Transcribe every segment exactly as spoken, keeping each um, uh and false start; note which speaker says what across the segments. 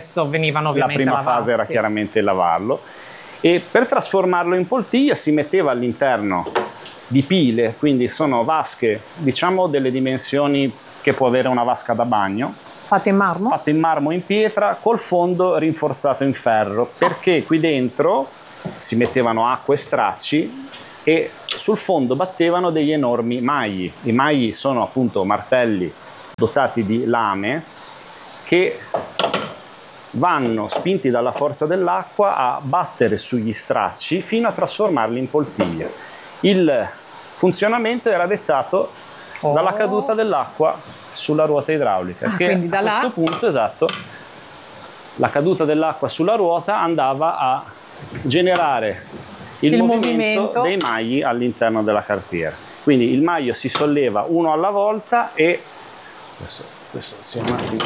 Speaker 1: questo venivano ovviamente
Speaker 2: La prima
Speaker 1: lavati,
Speaker 2: fase era
Speaker 1: sì.
Speaker 2: chiaramente lavarlo, e per trasformarlo in poltiglia si metteva all'interno di pile, quindi sono vasche, diciamo delle dimensioni che può avere una vasca da bagno,
Speaker 1: Fatte in marmo?
Speaker 2: fatte in marmo, in pietra, col fondo rinforzato in ferro, perché qui dentro si mettevano acqua e stracci e sul fondo battevano degli enormi magli. I magli sono appunto martelli dotati di lame che vanno spinti dalla forza dell'acqua a battere sugli stracci fino a trasformarli in poltiglia. Il funzionamento era dettato
Speaker 1: Oh.
Speaker 2: dalla caduta dell'acqua sulla ruota idraulica,
Speaker 1: Ah,
Speaker 2: che
Speaker 1: quindi da
Speaker 2: a
Speaker 1: là-
Speaker 2: questo punto, esatto, la caduta dell'acqua sulla ruota andava a generare il,
Speaker 1: Il
Speaker 2: movimento,
Speaker 1: movimento.
Speaker 2: dei magli all'interno della cartiera. Quindi il maglio si solleva uno alla volta e questo, questo sia un attimo,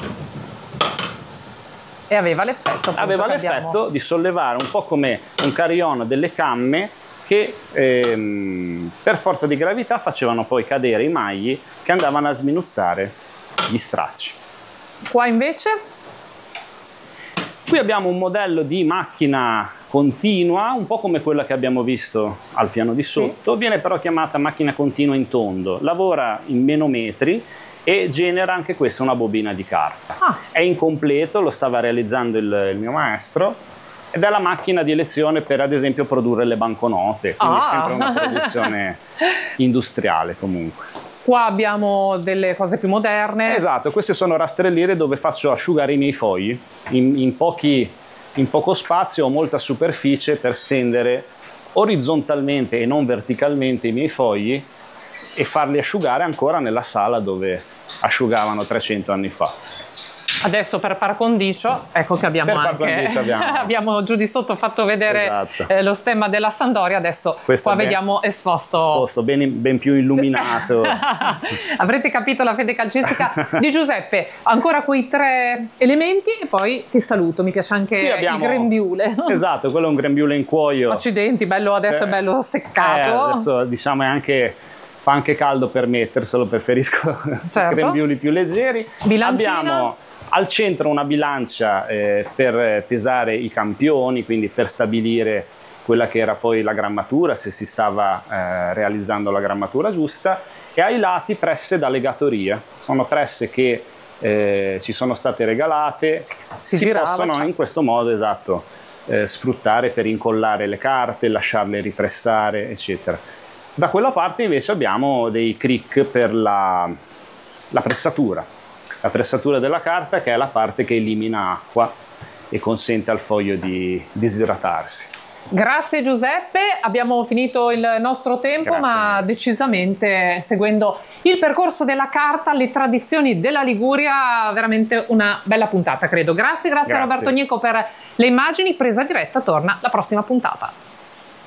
Speaker 1: E aveva l'effetto appunto,
Speaker 2: aveva
Speaker 1: che
Speaker 2: l'effetto
Speaker 1: abbiamo-
Speaker 2: di sollevare un po' come un carillon delle camme che ehm, per forza di gravità facevano poi cadere i magli che andavano a sminuzzare gli stracci.
Speaker 1: Qua invece?
Speaker 2: Qui abbiamo un modello di macchina continua, un po' come quella che abbiamo visto al piano di sotto, viene però chiamata macchina continua in tondo, lavora in menometri e genera anche questa una bobina di carta.
Speaker 1: Ah.
Speaker 2: È incompleto, lo stava realizzando il, il mio maestro, ed è la macchina di elezione per ad esempio produrre le banconote, quindi
Speaker 1: Ah.
Speaker 2: è sempre una produzione industriale comunque.
Speaker 1: Qua abbiamo delle cose più moderne.
Speaker 2: Esatto, queste sono rastrelliere dove faccio asciugare i miei fogli in, in, pochi, in poco spazio, ho molta superficie per stendere orizzontalmente e non verticalmente i miei fogli e farli asciugare ancora nella sala dove asciugavano trecento anni fa.
Speaker 1: Adesso per par condicio, ecco che abbiamo
Speaker 2: Per par
Speaker 1: anche
Speaker 2: condicio abbiamo.
Speaker 1: abbiamo giù di sotto fatto vedere
Speaker 2: Esatto.
Speaker 1: eh, lo stemma della Sandoria, adesso
Speaker 2: Questo
Speaker 1: qua
Speaker 2: è ben-
Speaker 1: vediamo esposto.
Speaker 2: Esposto, ben, ben più illuminato.
Speaker 1: Avrete capito la fede calcistica di Giuseppe. Ancora quei tre elementi e poi ti saluto. Mi piace anche
Speaker 2: Qui abbiamo-
Speaker 1: il grembiule.
Speaker 2: Esatto, quello è un grembiule in cuoio.
Speaker 1: Accidenti, bello adesso è
Speaker 2: Eh,
Speaker 1: bello seccato.
Speaker 2: eh, adesso diciamo è anche, fa anche caldo per metterselo, preferisco
Speaker 1: Certo.
Speaker 2: grembiuli più leggeri.
Speaker 1: Bilancina.
Speaker 2: Abbiamo al centro una bilancia eh, per pesare i campioni, quindi per stabilire quella che era poi la grammatura, se si stava eh, realizzando la grammatura giusta, e ai lati presse da legatoria. Sono presse che eh, ci sono state regalate,
Speaker 1: si
Speaker 2: si,
Speaker 1: girava,
Speaker 2: possono
Speaker 1: cioè.
Speaker 2: in questo modo, esatto, eh, sfruttare per incollare le carte, lasciarle ripressare, eccetera. Da quella parte invece abbiamo dei crick per la, la pressatura. La pressatura della carta, che è la parte che elimina acqua e consente al foglio di disidratarsi.
Speaker 1: Grazie Giuseppe, abbiamo finito il nostro tempo,
Speaker 2: Grazie
Speaker 1: ma
Speaker 2: mille.
Speaker 1: decisamente seguendo il percorso della carta, le tradizioni della Liguria, veramente una bella puntata credo. Grazie, grazie,
Speaker 2: Grazie.
Speaker 1: a Roberto Gnecco per le immagini. Presa diretta torna la prossima puntata.